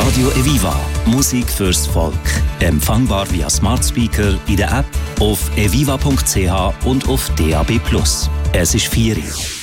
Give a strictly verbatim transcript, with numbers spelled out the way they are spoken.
Radio Eviva. Musik fürs Volk. Empfangbar via Smart Speaker in der App, auf eviva punkt c h und auf D A B plus. Es ist vier Uhr.